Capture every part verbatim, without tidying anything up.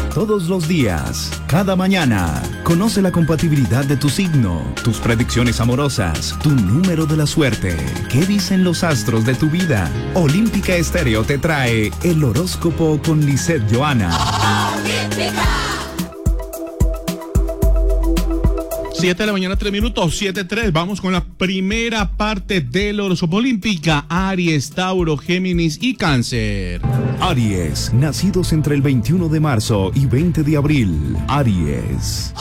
Todos los días, cada mañana, conoce la compatibilidad de tu signo, tus predicciones amorosas, tu número de la suerte. ¿Qué dicen los astros de tu vida? Olímpica Estéreo te trae el horóscopo con Lisette Johanna. Olímpica. siete de la mañana, tres minutos, siete tres. Vamos con la primera parte del horóscopo. Olímpica. Aries, Tauro, Géminis y Cáncer. Aries, nacidos entre el veintiuno de marzo y veinte de abril. Aries.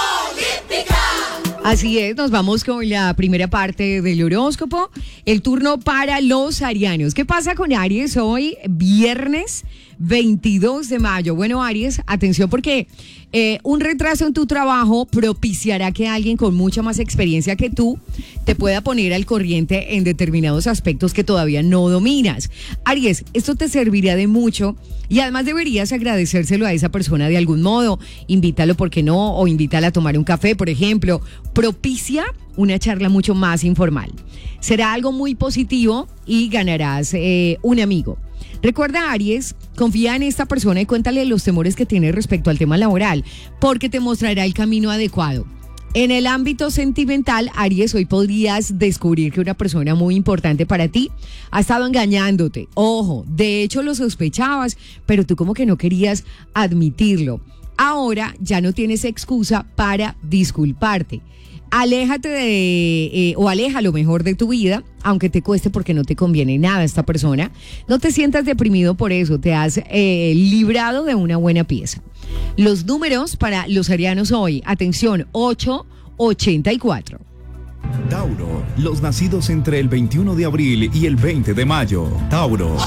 Así es, nos vamos con la primera parte del horóscopo. El turno para los arianos. ¿Qué pasa con Aries hoy, viernes veintidós de mayo? Bueno, Aries, atención porque eh, un retraso en tu trabajo propiciará que alguien con mucha más experiencia que tú te pueda poner al corriente en determinados aspectos que todavía no dominas. Aries, esto te servirá de mucho y además deberías agradecérselo a esa persona de algún modo. Invítalo, ¿por qué no? O invítala a tomar un café, por ejemplo. Propicia una charla mucho más informal. Será algo muy positivo y ganarás eh, un amigo. Recuerda, Aries, confía en esta persona y cuéntale los temores que tiene respecto al tema laboral, porque te mostrará el camino adecuado. En el ámbito sentimental, Aries, hoy podrías descubrir que una persona muy importante para ti ha estado engañándote. Ojo, de hecho lo sospechabas, pero tú como que no querías admitirlo. Ahora ya no tienes excusa para disculparte. Aléjate de, eh, o aleja lo mejor de tu vida, aunque te cueste porque no te conviene nada esta persona. No te sientas deprimido por eso, te has eh, librado de una buena pieza. Los números para los arianos hoy, atención, ocho ochenta y cuatro. Tauro, los nacidos entre el veintiuno de abril y el veinte de mayo. Tauro.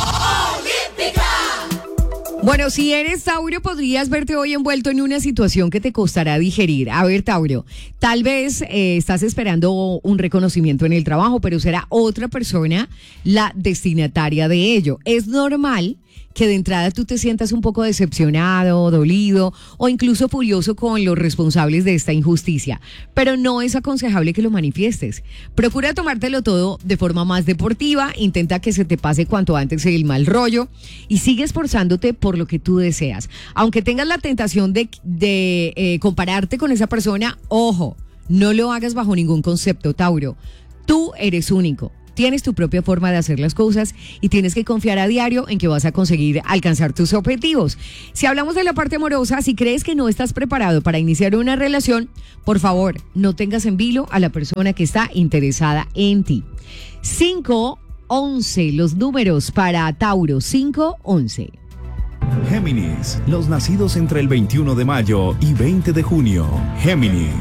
Bueno, si eres Tauro, podrías verte hoy envuelto en una situación que te costará digerir. A ver, Tauro, tal vez eh, estás esperando un reconocimiento en el trabajo, pero será otra persona la destinataria de ello. Es normal que de entrada tú te sientas un poco decepcionado, dolido o incluso furioso con los responsables de esta injusticia, pero no es aconsejable que lo manifiestes. Procura tomártelo todo de forma más deportiva, intenta que se te pase cuanto antes el mal rollo y sigue esforzándote por lo que tú deseas. Aunque tengas la tentación de, de eh, compararte con esa persona, ojo, no lo hagas bajo ningún concepto, Tauro. Tú eres único. Tienes tu propia forma de hacer las cosas y tienes que confiar a diario en que vas a conseguir alcanzar tus objetivos. Si hablamos de la parte amorosa, si crees que no estás preparado para iniciar una relación, por favor, no tengas en vilo a la persona que está interesada en ti. cinco once, los números para Tauro, cinco once. Géminis, los nacidos entre el veintiuno de mayo y veinte de junio. Géminis.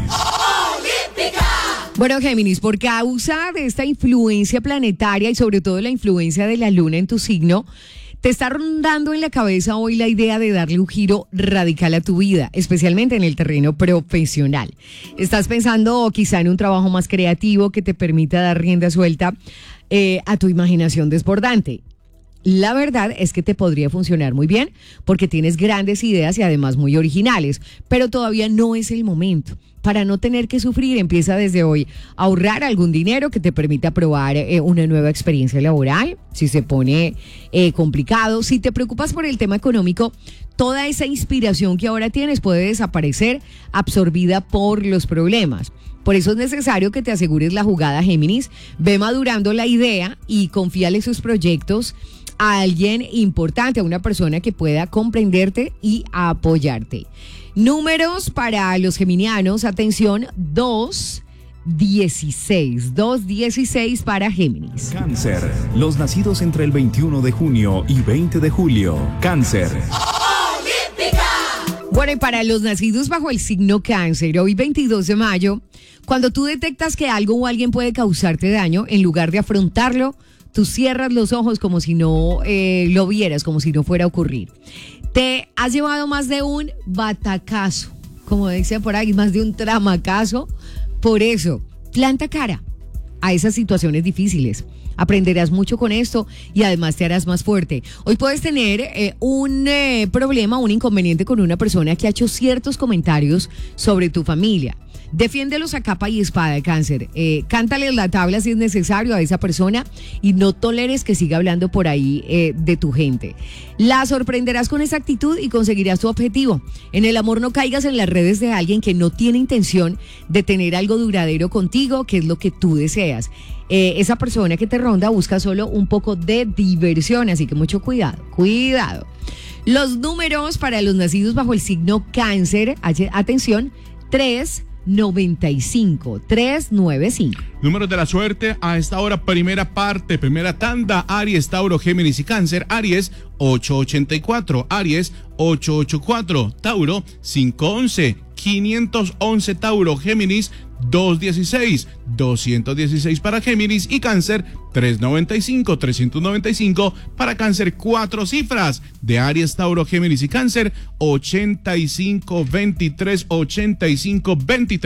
Bueno, Géminis, por causa de esta influencia planetaria y sobre todo la influencia de la luna en tu signo, te está rondando en la cabeza hoy la idea de darle un giro radical a tu vida, especialmente en el terreno profesional. Estás pensando quizá en un trabajo más creativo que te permita dar rienda suelta eh, a tu imaginación desbordante. La verdad es que te podría funcionar muy bien porque tienes grandes ideas y además muy originales, pero todavía no es el momento. Para no tener que sufrir, empieza desde hoy a ahorrar algún dinero que te permita probar eh, una nueva experiencia laboral, si se pone eh, complicado. Si te preocupas por el tema económico, toda esa inspiración que ahora tienes puede desaparecer absorbida por los problemas. Por eso es necesario que te asegures la jugada, Géminis. Ve madurando la idea y confíale sus proyectos a alguien importante, a una persona que pueda comprenderte y apoyarte. Números para los geminianos, atención, dos dieciséis, dos dieciséis para Géminis. Cáncer, los nacidos entre el veintiuno de junio y veinte de julio. Cáncer. Bueno, y para los nacidos bajo el signo Cáncer, hoy veintidós de mayo, cuando tú detectas que algo o alguien puede causarte daño, en lugar de afrontarlo, tú cierras los ojos como si no eh, lo vieras, como si no fuera a ocurrir. Te has llevado más de un batacazo, como decía por ahí, más de un tramacazo. Por eso, planta cara a esas situaciones difíciles. Aprenderás mucho con esto y además te harás más fuerte. Hoy puedes tener eh, un eh, problema, un inconveniente con una persona que ha hecho ciertos comentarios sobre tu familia. Defiéndelos a capa y espada de Cáncer. Eh, cántales la tabla si es necesario a esa persona y no toleres que siga hablando por ahí eh, de tu gente. La sorprenderás con esa actitud y conseguirás tu objetivo. En el amor no caigas en las redes de alguien que no tiene intención de tener algo duradero contigo, que es lo que tú deseas. Eh, esa persona que te ronda busca solo un poco de diversión, así que mucho cuidado, cuidado. Los números para los nacidos bajo el signo Cáncer, atención, tres noventa y cinco, tres noventa y cinco. Números de la suerte a esta hora, primera parte, primera tanda, Aries, Tauro, Géminis y Cáncer. Aries, ochocientos ochenta y cuatro, Aries, ochocientos ochenta y cuatro, Tauro, quinientos once, quinientos once Tauro, Géminis, doscientos dieciséis, doscientos dieciséis para Géminis y Cáncer, trescientos noventa y cinco, trescientos noventa y cinco para Cáncer. Cuatro cifras de Aries, Tauro, Géminis y Cáncer, ochenta y cinco, veintitrés, ochenta y cinco, veintitrés.